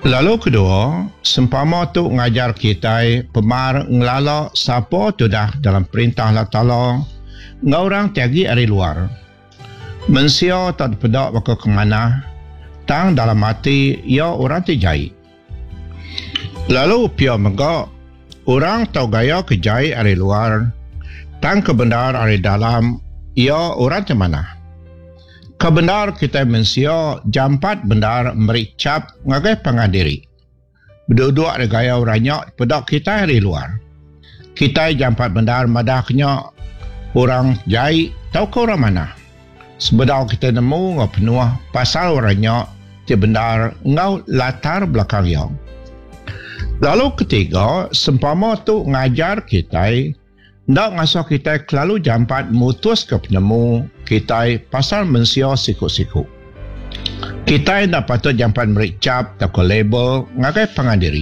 Lalu kedua, sempama tu ngajar kita pemar ngelala siapa tu dah dalam perintah Allah Ta'ala ngorang tiagi dari luar. Mensia tak pedak baka kemana, tang dalam hati ia orang terjai. Lalu pia megak, orang tahu gaya kejai dari luar, tang kebenar dari dalam, ia orang termana. Kebenar kita mensia jampat benar mericap ngagai pengadiri. Berdua-dua ada gaya orangnya pedak kita dari luar. Kita jampat benar madahnya orang jai tahu ke orang mana. Sebedau kita nemu ngau penuh pasal orangnya dia benar ngau latar belakang yang. Lalu ketiga, sempama tu ngajar kita ndak ngasuh kita selalu jampat mutus ke penemu kita pasal mensia siku-siku. Kita ndak patut jampat mericap tak label ngagai pengadiri.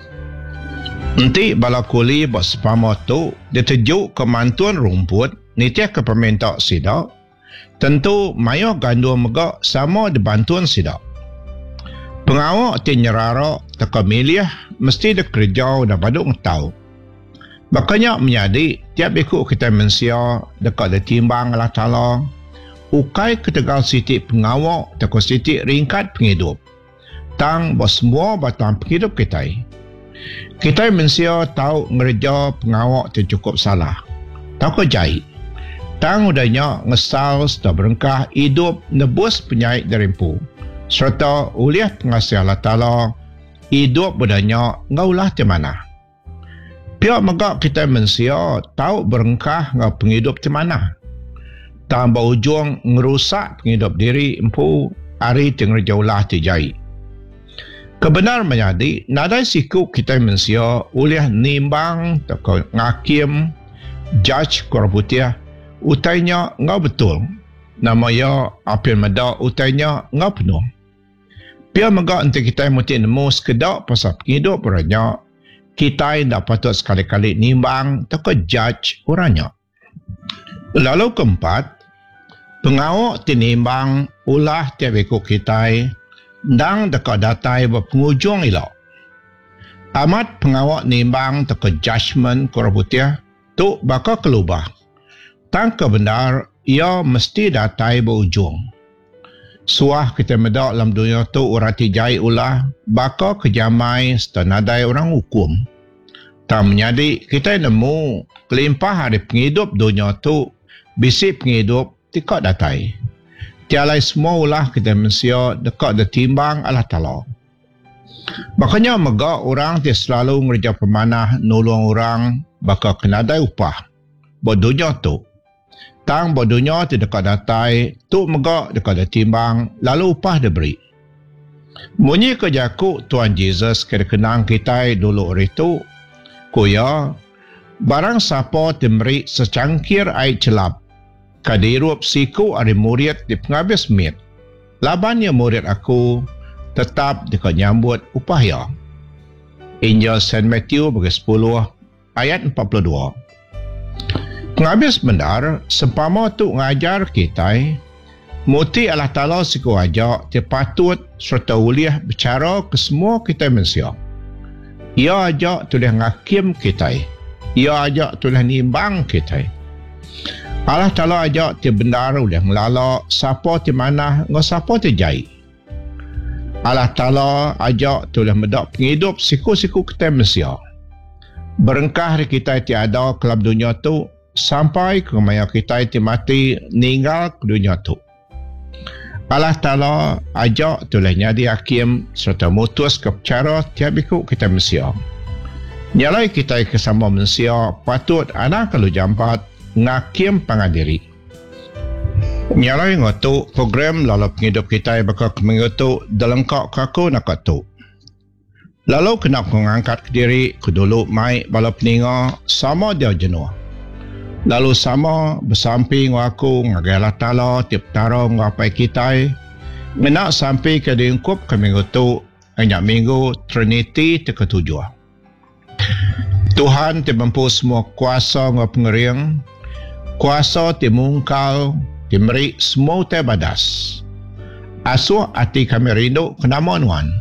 Nanti bala kuli buat sempama tu dia terjuk ke mantuan rumput nitia ke peminta sidak. Tentu mayo gandum megak sama di bantuan sidak. Pengawak ti nyerara tak milih mesti dia kerja dah paduk tahu. Makanya menjadi tiap ikut kita mensia dekat ditimbang Allah Ta'ala ukai ketegal sitik pengawak tak sitik ringkat penghidup tang bos semua batang penghidup kita. Kita mensia tahu ngerja pengawak tu cukup salah tahu kejai tang udahnya ngesal sudah berengkah hidup nebus penyait derimpu serta uliah pengasih Allah Ta'ala hidup udahnya ngaulah di mana. Pihak megak kita mensia tahu berengkah ngau penghidup di mana. Tambah ujung ngerusak penghidup diri empu hari tengah jauhlah dijai. Kebenar menjadi nadai siku kita mensia uliah nimbang tak ngakim judge korputih utainya ngau betul. Nama ya apil meda utainya ngau penuh. Pihak megak untuk kita mesti nemu sekedak pasal penghidup orangnya. Kita tidak patut sekali-kali nimbang atau judge orangnya. Lalu keempat, pengawak tinimbang ulah tiap ikut kita dan dekat datai berpengujung elok. Amat pengawak nimbang atau judgement korputih tu bakal kelubah. Tang kebenar ia mesti datai berujung. Suah kita medak dalam dunia tu orang tijai ulah bakal kejamai setanadai orang hukum. Tak menjadi kita nemu kelimpah hari penghidup dunia tu bisi penghidup tikak datai. Tialai semua ulah kita mensia dekat ditimbang Allah Ta'ala. Makanya megak orang dia selalu ngerja pemanah nolong orang bakal kenadai upah. Buat dunia tu. Tang bodohnya di dekat datai, tu megak dekat ditimbang, lalu upah diberi. Munyi kejaku Tuhan Yesus kena kenang kita dulu hari tu, kuya, barang siapa diberi secangkir air celap, kadirup siku ada murid di penghabis mit. Labannya murid aku tetap dekat nyambut upah ya. Injil Saint Matthew bagi 10 ayat 42. Penghabis benar, sempama tu ngajar kita, muti Allah Ta'ala siku ajak, dia patut serta uliah bicara ke semua kita manusia. Ia ajak tulis ngakim kita. Ia ajak tulis nimbang kita. Allah Ta'ala ajak dia benar uliah ngelala, siapa di mana, ngau siapa terjai. Allah Ta'ala ajak tulis medak penghidup siku-siku kita manusia. Berengkah kita tiada kelab dunia tu, sampai ke maya kita mati ninggal ke dunia tu. Allah Ta'ala ajak tulah nyadi hakim serta mutus ke cara tiap ikut kita manusia. Nyalai kita kesama manusia patut anak kalau jampat ngakim pengadiri. Nyalai ngotu program lalu penghidup kita bakal mengotu dalam kau kaku nak tu. Lalu kena mengangkat ke diri ke dulu mai balap peninga sama dia jenuh. Lalu sama bersamping aku ngagai Allah Ta'ala tiap tarong ngapai kita menak sampai ke diungkup ke minggu tu banyak minggu Trinity ketujuh. Tuhan mampu semua kuasa ngau pengering kuasa timungkal timeri semua badas. Asuh hati kami rindu kenama Tuhan.